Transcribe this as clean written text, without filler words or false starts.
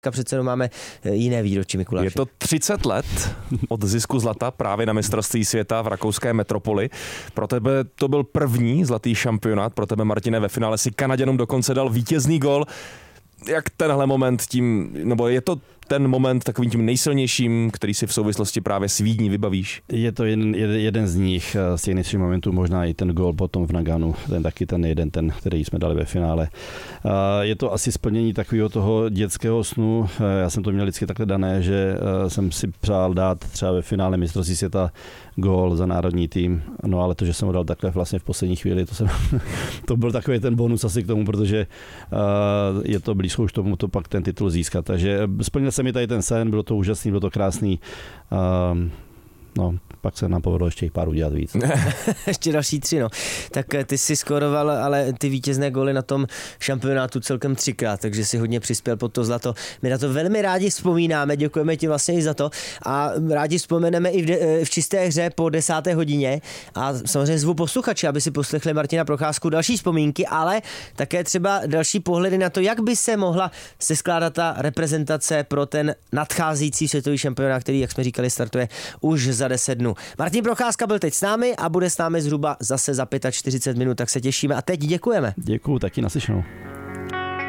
přece jenom máme jiné výročí, Mikuláši. Je to 30 let od zisku zlata právě na mistrovství světa v rakouské metropoli. Pro tebe to byl první zlatý šampionát, pro tebe, Martine, ve finále si Kanaďanům dokonce dal vítězný gól. Jak tenhle moment nebo je to ten moment takovým tím nejsilnějším, který si v souvislosti právě s Vídní vybavíš? Je to jeden z nich, z těch nejsilnějších momentů, možná i ten gól potom v Naganu, ten, který jsme dali ve finále. Je to asi splnění takového toho dětského snu. Já jsem to měl vždycky takhle dané, že jsem si přál dát třeba ve finále mistrovství světa gól za národní tým, no ale to, že jsem ho dal takhle vlastně v poslední chvíli, to byl takový ten bonus asi k tomu, protože je to blízko už tomu to pak ten titul získat. Takže splnil se mi tady ten sen, bylo to úžasný, bylo to krásný. No, pak se nám povedlo ještě pár udělat víc. Ještě další 3, no. Tak ty si skoroval ale ty vítězné góly na tom šampionátu celkem 3krát, takže si hodně přispěl pod to zlato. My na to velmi rádi vzpomínáme, děkujeme ti vlastně i za to a rádi vzpomeneme i v čisté hře po 10. hodině a samozřejmě zvu posluchače, aby si poslechli Martina Procházku další vzpomínky, ale také třeba další pohledy na to, jak by se mohla seskládat ta reprezentace pro ten nadcházející světový šampionát, který, jak jsme říkali, startuje už za 10 dnů. Martin Procházka byl teď s námi a bude s námi zhruba zase za 45 minut, tak se těšíme a teď děkujeme. Děkuju, taky naslyšenou.